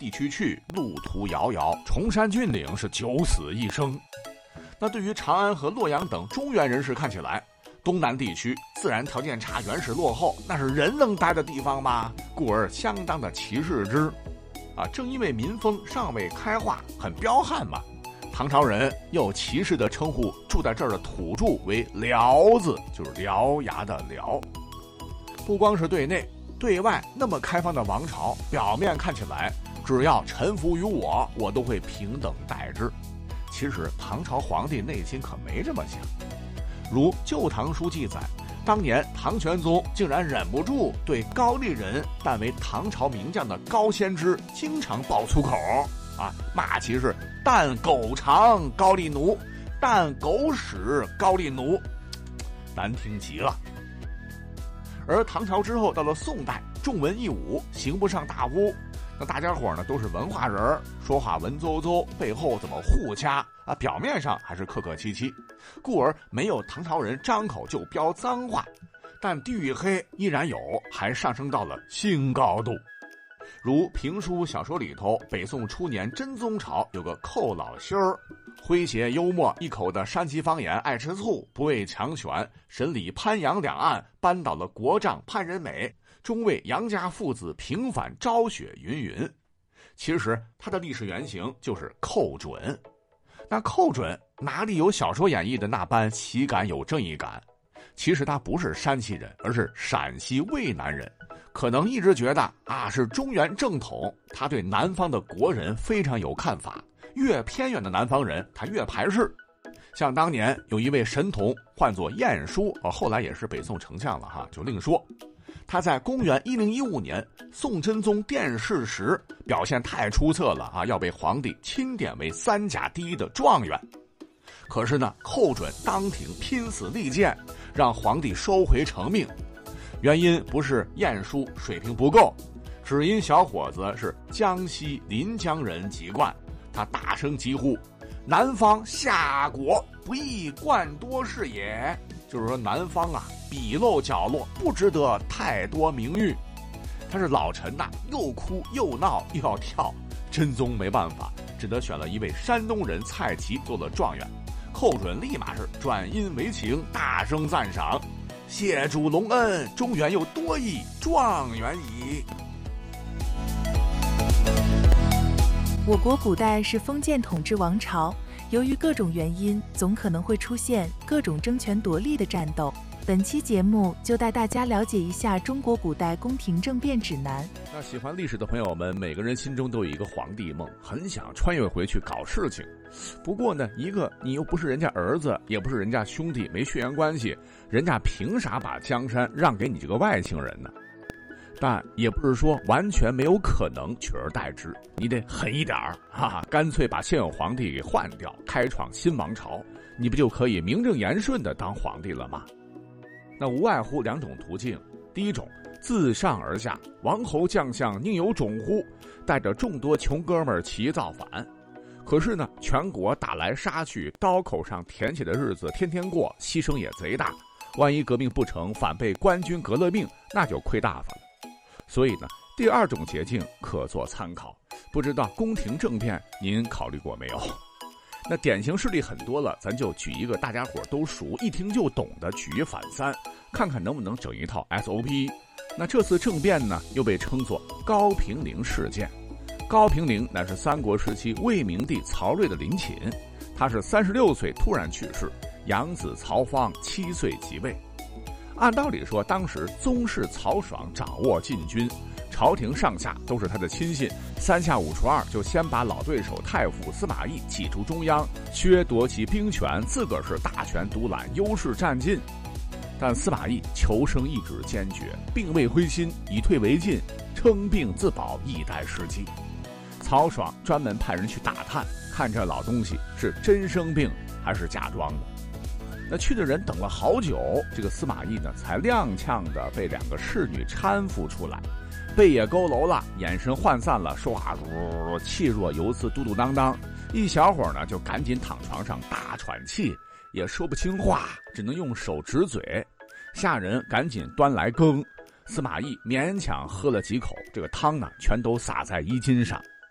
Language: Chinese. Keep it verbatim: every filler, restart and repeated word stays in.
地区去，路途遥遥，崇山峻岭是九死一生。那对于长安和洛阳等中原人士看起来，东南地区自然条件差，原始落后，那是人能待的地方吗？故而相当的歧视之。啊，正因为民风尚未开化，很彪悍嘛，唐朝人又歧视地称呼住在这儿的土著为獠子，就是獠牙的獠。不光是对内，对外那么开放的王朝，表面看起来只要臣服于我，我都会平等待之。其实唐朝皇帝内心可没这么想。如《旧唐书》记载，当年唐玄宗竟然忍不住对高丽人但为唐朝名将的高仙芝经常爆粗口啊，骂其是但狗肠高丽奴，但狗屎高丽奴，难听极了。而唐朝之后到了宋代，重文抑武，刑不上大夫，那大家伙呢都是文化人，说话文绉绉，背后怎么互掐啊？表面上还是客客气气，故而没有唐朝人张口就飙脏话，但地域黑依然有，还上升到了新高度。如评书小说里头，北宋初年真宗朝有个寇老心儿，诙谐幽默一口的山西方言，爱吃醋，不畏强权，审理潘杨两岸，扳倒了国丈潘仁美，终为杨家父子平反昭雪云云。其实他的历史原型就是寇准。那寇准哪里有小说演绎的那般喜感有正义感？其实他不是山西人，而是陕西渭南人，可能一直觉得啊是中原正统，他对南方的国人非常有看法，越偏远的南方人他越排斥。像当年有一位神童唤作晏殊，后来也是北宋丞相了哈，就另说。他在公元一零一五年宋真宗殿试时表现太出色了啊，要被皇帝钦点为三甲第一的状元。可是呢，寇准当庭拼死力谏，让皇帝收回成命。原因不是晏殊水平不够，只因小伙子是江西临江人籍贯，他大声疾呼：南方夏国不亦冠多是也。就是说南方啊鄙陋角落，不值得太多名誉。他是老臣呐，又哭又闹又要跳，真宗没办法，只得选了一位山东人蔡奇做了状元。寇准立马是转阴为晴，大声赞赏：谢主隆恩，中原又多一状元矣。 我国古代是封建统治王朝，由于各种原因，总可能会出现各种争权夺利的战斗。本期节目就带大家了解一下中国古代宫廷政变指南。 那喜欢历史的朋友们，每个人心中都有一个皇帝梦，很想穿越回去搞事情。不过呢，一个你又不是人家儿子，也不是人家兄弟，没血缘关系，人家凭啥把江山让给你这个外姓人呢？但也不是说完全没有可能取而代之，你得狠一点儿，哈哈，干脆把现有皇帝给换掉，开创新王朝，你不就可以名正言顺的当皇帝了吗？那无外乎两种途径，第一种，自上而下，王侯将相宁有种乎，带着众多穷哥们儿起义造反。可是呢，全国打来杀去，刀口上舔血的日子天天过，牺牲也贼大，万一革命不成，反被官军革了命，那就亏大发了。所以呢，第二种捷径可做参考，不知道宫廷政变您考虑过没有？那典型事例很多了，咱就举一个大家伙都熟，一听就懂的举一反三，看看能不能整一套 S O P。 那这次政变呢，又被称作高平陵事件。高平陵乃是三国时期魏明帝曹睿的陵寝，他是三十六岁突然去世，养子曹芳七岁即位。按道理说，当时宗室曹爽掌握禁军，朝廷上下都是他的亲信，三下五除二就先把老对手太傅司马懿挤出中央，削夺其兵权，自个儿是大权独揽，优势占尽。但司马懿求生意志坚决，并未灰心，以退为进，称病自保，以待时机。曹爽专门派人去打探，看这老东西是真生病还是假装的。那去的人等了好久，这个司马懿呢才踉跄的被两个侍女搀扶出来，背也佝偻了，眼神涣散了，说话如气若游丝，嘟嘟囔囔。一小会儿呢就赶紧躺床上大喘气，也说不清话，只能用手指嘴。下人赶紧端来羹，司马懿勉强喝了几口，这个汤呢全都洒在衣襟上。